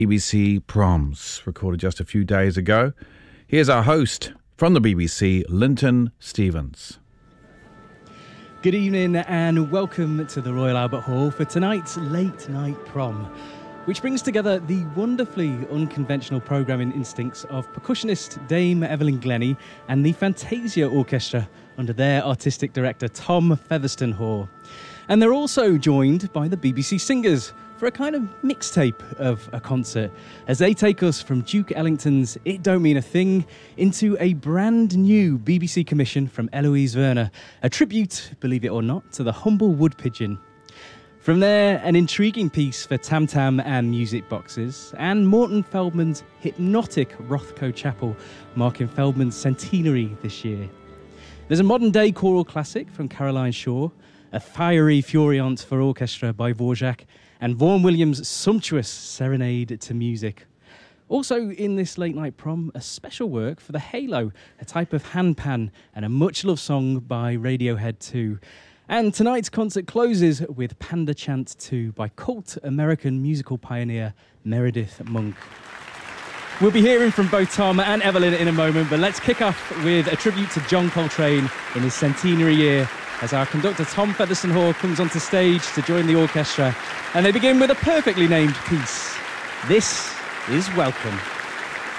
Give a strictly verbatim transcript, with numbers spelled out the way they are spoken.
B B C Proms, recorded just a few days ago. Here's our host from the B B C, Linton Stevens. Good evening and welcome to the Royal Albert Hall for tonight's Late Night Prom, which brings together the wonderfully unconventional programming instincts of percussionist Dame Evelyn Glennie and the Fantasia Orchestra under their artistic director Tom Featherstone-Hoare. And they're also joined by the B B C Singers for a kind of mixtape of a concert as they take us from Duke Ellington's It Don't Mean a Thing into a brand new B B C commission from Eloise Werner, a tribute, believe it or not, to the humble wood pigeon. From there, an intriguing piece for Tam Tam and Music Boxes, and Morton Feldman's hypnotic Rothko Chapel, marking Feldman's centenary this year. There's a modern-day choral classic from Caroline Shaw, a fiery Furiant for orchestra by Dvorak, and Vaughan Williams' sumptuous Serenade to Music. Also in this late night prom, a special work for the halo, a type of handpan, and a much-loved song by Radiohead too. And tonight's concert closes with Panda Chant two by cult American musical pioneer Meredith Monk. We'll be hearing from both Tom and Evelyn in a moment, but let's kick off with a tribute to John Coltrane in his centenary year as our conductor Tom Featherstone-Hoare comes onto stage to join the orchestra. And they begin with a perfectly named piece. This is Welcome.